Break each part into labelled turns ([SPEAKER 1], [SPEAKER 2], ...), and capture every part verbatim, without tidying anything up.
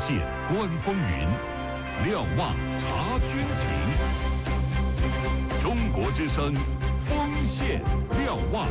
[SPEAKER 1] 线观风云，瞭望察军情。中国之声，风线瞭望。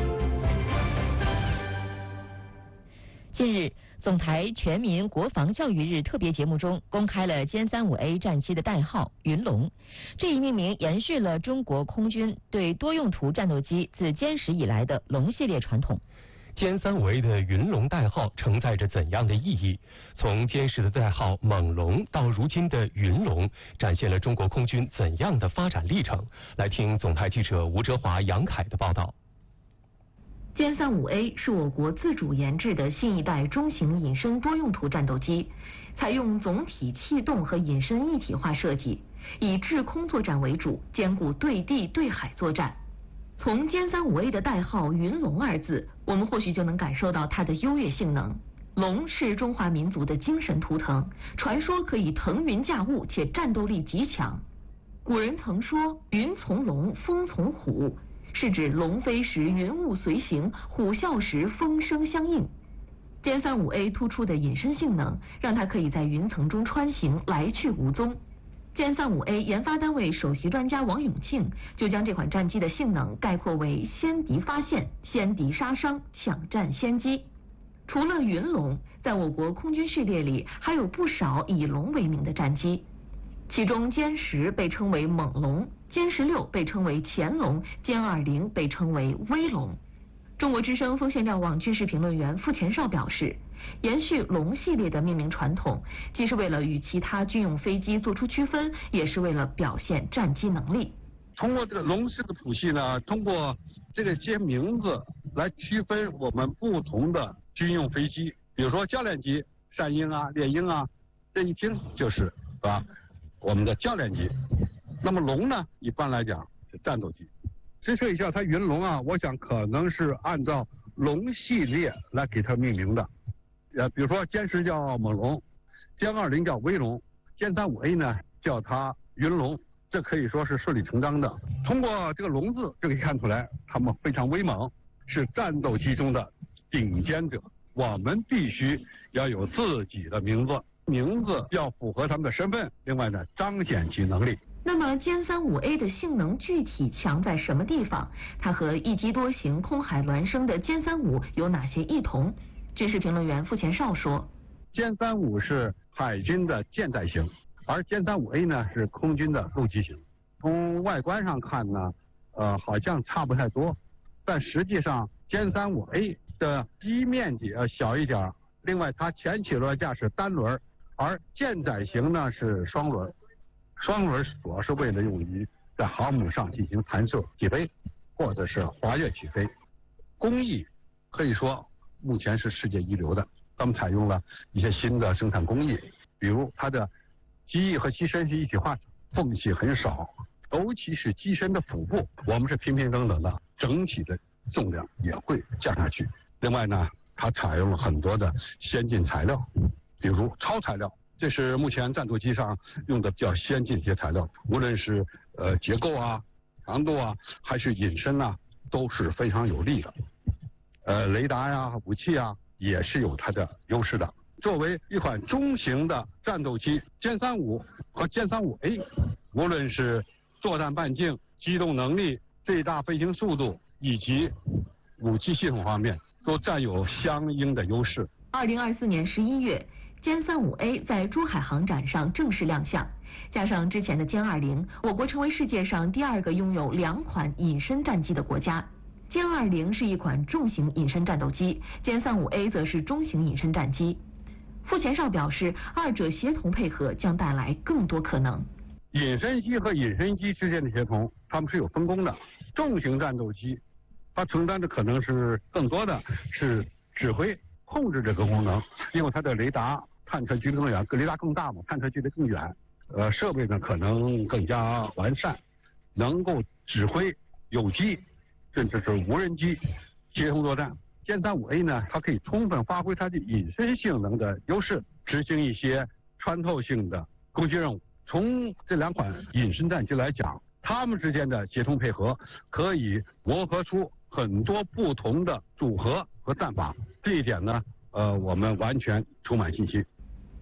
[SPEAKER 2] 近日，总台全民国防教育日特别节目中公开了歼三五 A 战机的代号“云龙”，这一命名延续了中国空军对多用途战斗机自歼十以来的龙系列传统。
[SPEAKER 3] 歼三五 A 的云龙代号承载着怎样的意义？从歼十的代号猛龙到如今的云龙，展现了中国空军怎样的发展历程？来听总台记者吴哲华、杨凯的报道。
[SPEAKER 2] 歼三五 A 是我国自主研制的新一代中型隐身多用途战斗机，采用总体气动和隐身一体化设计，以制空作战为主，兼顾对地对海作战。从歼三五 A 的代号“云龙”二字，我们或许就能感受到它的优越性能。龙是中华民族的精神图腾，传说可以腾云驾雾，且战斗力极强。古人曾说“云从龙，风从虎”，是指龙飞时云雾随行，虎啸时风声相应。歼三五 A 突出的隐身性能，让它可以在云层中穿行，来去无踪。歼三五 A 研发单位首席专家王永庆就将这款战机的性能概括为先敌发现、先敌杀伤、抢占先机。除了云龙，在我国空军序列里还有不少以龙为名的战机，其中歼十被称为猛龙，歼十六被称为潜龙，歼二零被称为威龙。中国之声风线瞭望军事评论员傅前绍表示，延续龙系列的命名传统，既是为了与其他军用飞机做出区分，也是为了表现战机能力。
[SPEAKER 4] 通过这个龙式的谱系呢，通过这个些名字来区分我们不同的军用飞机，比如说教练机善鹰啊、猎鹰啊，这一听就是啊我们的教练机。那么龙呢，一般来讲是战斗机。支持一下它云龙啊，我想可能是按照龙系列来给它命名的。呃，比如说歼十叫猛龙，歼二零叫威龙，歼三五 A 呢叫它云龙，这可以说是顺理成章的。通过这个龙字就可以看出来，他们非常威猛，是战斗机中的顶尖者。我们必须要有自己的名字，名字要符合他们的身份，另外呢彰显其能力。
[SPEAKER 2] 那么歼三五 A 的性能具体强在什么地方？它和一机多型空海孪生的歼三五有哪些异同？军事评论员傅前绍说，
[SPEAKER 4] 歼三五是海军的舰载型，而歼三五 A 呢是空军的陆基型。从外观上看呢，呃，好像差不太多，但实际上歼三五 A 的机面积要小一点，另外它前起落架是单轮，而舰载型呢是双轮。双轮主要是为了用于在航母上进行弹射起飞，或者是滑跃起飞。工艺可以说目前是世界一流的，他们采用了一些新的生产工艺，比如它的机翼和机身是一体化，缝隙很少，尤其是机身的腹部，我们是平平整整的，整体的重量也会降下去。另外呢，它采用了很多的先进材料，比如超材料。这是目前战斗机上用的比较先进一些材料，无论是呃结构啊、强度啊，还是隐身啊，都是非常有利的。呃，雷达呀、武器啊，也是有它的优势的。作为一款中型的战斗机，歼三五和歼三五 A， 无论是作战半径、机动能力、最大飞行速度以及武器系统方面，都占有相应的优势。
[SPEAKER 2] 二零二四年十一月。歼三五 A 在珠海航展上正式亮相，加上之前的歼二零，我国成为世界上第二个拥有两款隐身战机的国家。歼二零是一款重型隐身战斗机，歼三五 A 则是中型隐身战机。傅前绍表示，二者协同配合将带来更多可能。
[SPEAKER 4] 隐身机和隐身机之间的协同，它们是有分工的。重型战斗机，它承担的可能是更多的是指挥、控制这个功能，因为它的雷达探测距离更远，雷达更大嘛，探测距离更远，呃，设备呢可能更加完善，能够指挥有机甚至是无人机协同作战。歼三五 A 呢，它可以充分发挥它的隐身性能的优势，执行一些穿透性的攻击任务。从这两款隐身战机来讲，它们之间的协同配合可以磨合出很多不同的组合和战法，这一点呢，呃，我们完全充满信心。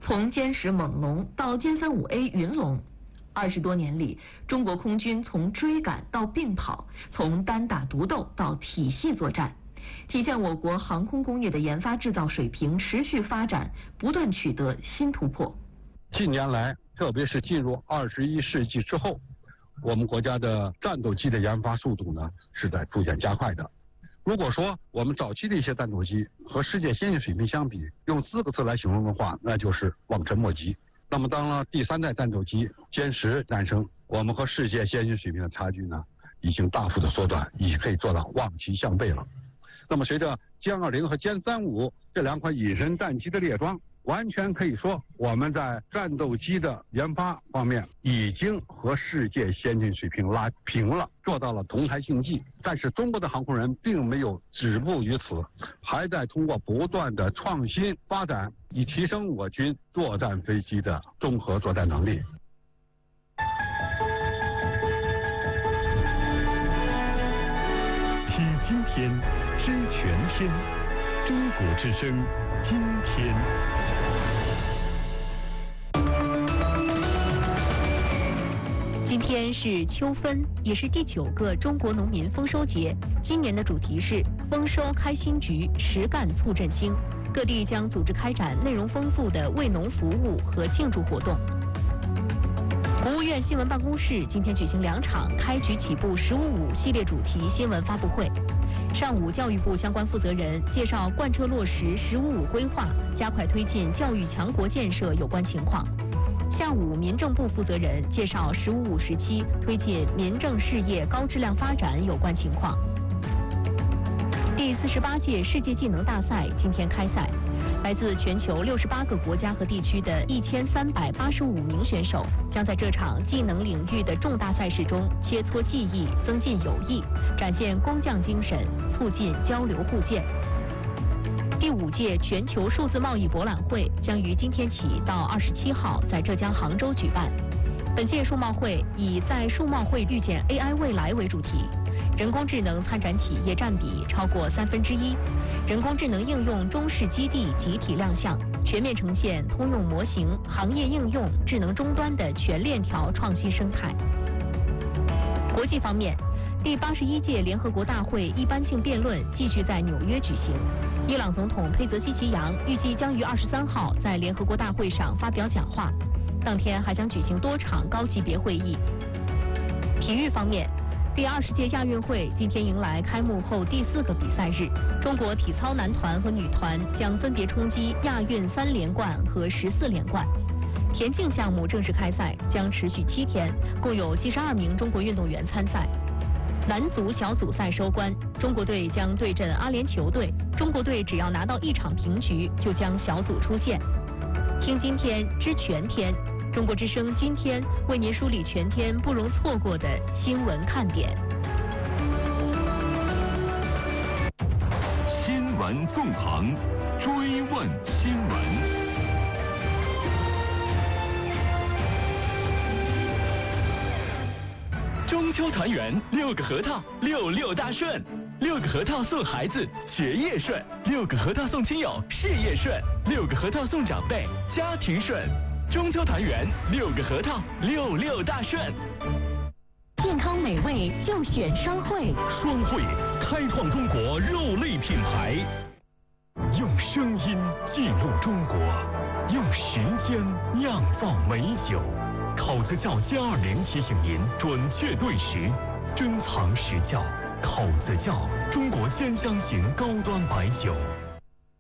[SPEAKER 2] 从歼十猛龙到歼三五 A 云龙，二十多年里，中国空军从追赶到并跑，从单打独斗到体系作战，体现我国航空工业的研发制造水平持续发展，不断取得新突破。
[SPEAKER 4] 近年来，特别是进入二十一世纪之后，我们国家的战斗机的研发速度呢是在逐渐加快的。如果说我们早期的一些战斗机和世界先进水平相比，用四个字来形容的话，那就是望尘莫及。那么当了第三代战斗机歼十诞生，我们和世界先进水平的差距呢，已经大幅的缩短，已可以做到望其项背了。那么随着歼二零和歼三五这两款隐身战机的列装，完全可以说我们在战斗机的研发方面已经和世界先进水平拉平了，做到了同台竞技。但是中国的航空人并没有止步于此，还在通过不断的创新发展，以提升我军作战飞机的综合作战能力。
[SPEAKER 1] 听今天，知全天，中国之声，今天。
[SPEAKER 5] 今天是秋分，也是第九个中国农民丰收节。今年的主题是丰收开新局，实干促振兴。各地将组织开展内容丰富的为农服务和庆祝活动。国务院新闻办公室今天举行两场开局起步“十五五”系列主题新闻发布会。上午，教育部相关负责人介绍贯彻落实“十五五”规划，加快推进教育强国建设有关情况。下午，民政部负责人介绍“十五五”时期推进民政事业高质量发展有关情况。第四十八届世界技能大赛今天开赛，来自全球六十八个国家和地区的一千三百八十五名选手将在这场技能领域的重大赛事中切磋技艺，增进友谊，展现工匠精神，促进交流互鉴。第五届全球数字贸易博览会将于今天起到二十七号在浙江杭州举办。本届数贸会以在数贸会遇见 A I 未来为主题，人工智能参展企业占比超过三分之一，人工智能应用中式基地集体亮相，全面呈现通用模型、行业应用、智能终端的全链条创新生态。国际方面，第八十一届联合国大会一般性辩论继续在纽约举行。伊朗总统佩泽希奇扬预计将于二十三号在联合国大会上发表讲话，当天还将举行多场高级别会议。体育方面，第二十届亚运会今天迎来开幕后第四个比赛日，中国体操男团和女团将分别冲击亚运三连冠和十四连冠。田径项目正式开赛将持续七天，共有七十二名中国运动员参赛。男足小组赛收官，中国队将对阵阿联酋队，中国队只要拿到一场平局就将小组出线。听今天知全天，中国之声今天为您梳理全天不容错过的新闻看点。
[SPEAKER 1] 新闻纵横，追问新闻。中秋团圆，六个核桃，六六大顺。六个核桃送孩子，学业顺；六个核桃送亲友，事业顺；六个核桃送长辈，家庭顺。中秋团圆，六个核桃，六六大顺。
[SPEAKER 5] 健康美味就选双汇，
[SPEAKER 1] 双汇开创中国肉类品牌，用声音记录中国，用时间酿造美酒。口子窖歼二零提醒您准确对时，珍藏时窖。口子窖，中国鲜香型高端白酒。